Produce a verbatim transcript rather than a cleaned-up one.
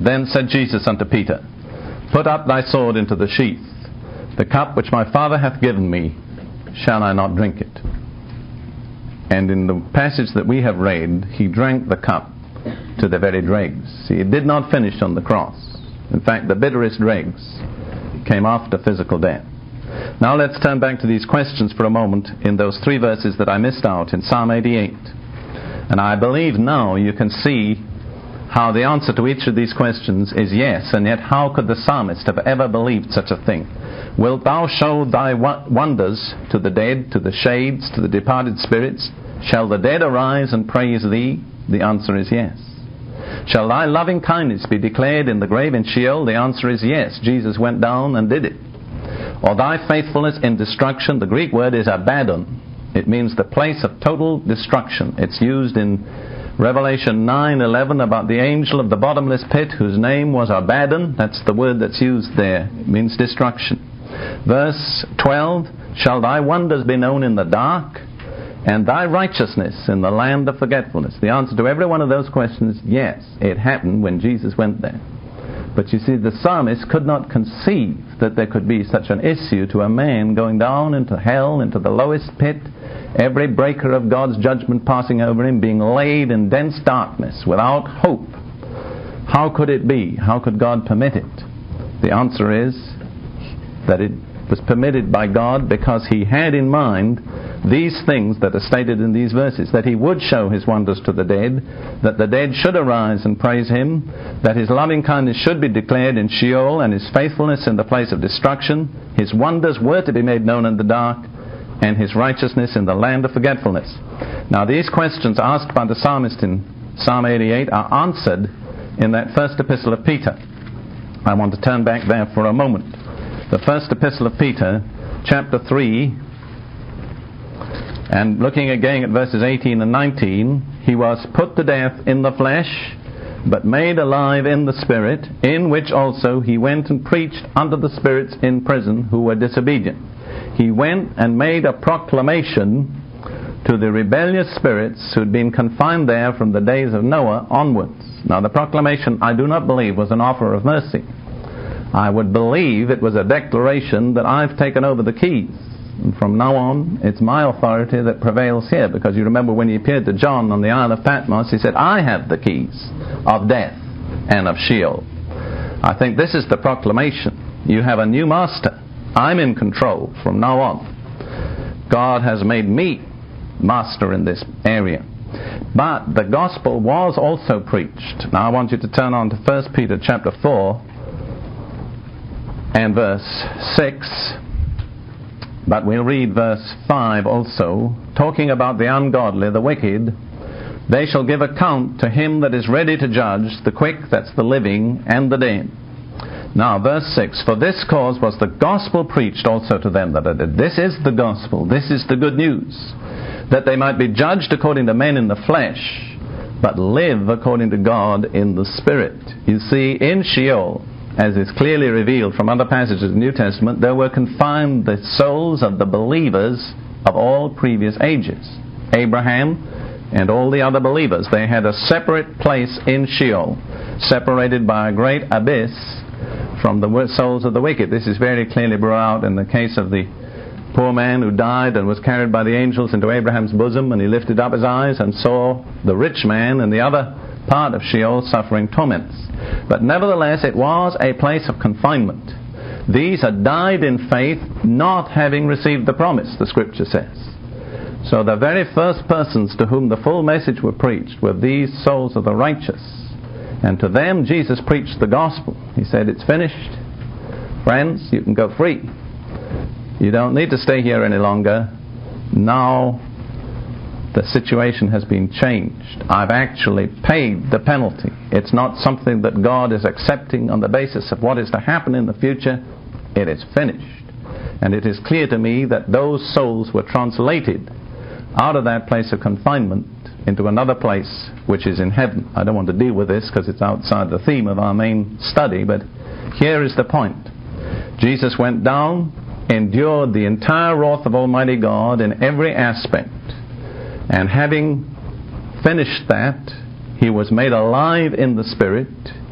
Then said Jesus unto Peter, Put up thy sword into the sheath. The cup which my Father hath given me, shall I not drink it? And in the passage that we have read, he drank the cup to the very dregs. See, it did not finish on the cross. In fact, the bitterest dregs came after physical death. Now let's turn back to these questions for a moment in those three verses that I missed out in Psalm eighty-eight. And I believe now you can see how the answer to each of these questions is yes, and yet how could the psalmist have ever believed such a thing? Wilt thou show thy wonders to the dead, to the shades, to the departed spirits? Shall the dead arise and praise thee? The answer is yes. Shall thy loving kindness be declared in the grave in Sheol? The answer is yes. Jesus went down and did it. Or thy faithfulness in destruction? The Greek word is Abaddon. It means the place of total destruction. It's used in Revelation nine eleven about the angel of the bottomless pit whose name was Abaddon. That's the word that's used there. It means destruction. Verse twelve, Shall thy wonders be known in the dark, and thy righteousness in the land of forgetfulness? The answer to every one of those questions, yes, it happened when Jesus went there. But you see, the psalmist could not conceive that there could be such an issue to a man going down into hell, into the lowest pit, every breaker of God's judgment passing over him, being laid in dense darkness without hope. How could it be? How could God permit it? The answer is that it was permitted by God because he had in mind these things that are stated in these verses, that he would show his wonders to the dead, that the dead should arise and praise him, that his loving kindness should be declared in Sheol, and his faithfulness in the place of destruction. His wonders were to be made known in the dark, and his righteousness in the land of forgetfulness. Now these questions asked by the psalmist in Psalm eighty-eight are answered in that first epistle of Peter. I want to turn back there for a moment. The first epistle of Peter, chapter three, and looking again at verses eighteen and nineteen, he was put to death in the flesh, but made alive in the Spirit, in which also he went and preached unto the spirits in prison who were disobedient. He went and made a proclamation to the rebellious spirits who had been confined there from the days of Noah onwards. Now the proclamation, I do not believe, was an offer of mercy. I would believe it was a declaration that I've taken over the keys. And from now on, it's my authority that prevails here. Because you remember when he appeared to John on the Isle of Patmos, he said, I have the keys of death and of Sheol. I think this is the proclamation. You have a new master. I'm in control from now on. God has made me master in this area. But the gospel was also preached. Now I want you to turn on to First Peter chapter four and verse six. But we'll read verse five also, talking about the ungodly, the wicked. They shall give account to him that is ready to judge, the quick, that's the living, and the dead. Now, verse six, For this cause was the gospel preached also to them that are dead. This is the gospel, this is the good news, that they might be judged according to men in the flesh, but live according to God in the Spirit. You see, in Sheol, as is clearly revealed from other passages of the New Testament, there were confined the souls of the believers of all previous ages. Abraham and all the other believers, they had a separate place in Sheol, separated by a great abyss from the souls of the wicked. This is very clearly brought out in the case of the poor man who died and was carried by the angels into Abraham's bosom, and he lifted up his eyes and saw the rich man in the other part of Sheol suffering torments. But nevertheless, it was a place of confinement. These had died in faith, not having received the promise, the Scripture says. So the very first persons to whom the full message were preached were these souls of the righteous. And to them Jesus preached the gospel. He said, it's finished. Friends, you can go free. You don't need to stay here any longer. Now the situation has been changed. I've actually paid the penalty. It's not something that God is accepting on the basis of what is to happen in the future. It is finished. And it is clear to me that those souls were translated out of that place of confinement into another place which is in heaven. I don't want to deal with this because it's outside the theme of our main study, but here is the point. Jesus went down, endured the entire wrath of Almighty God in every aspect, and having finished that, he was made alive in the Spirit.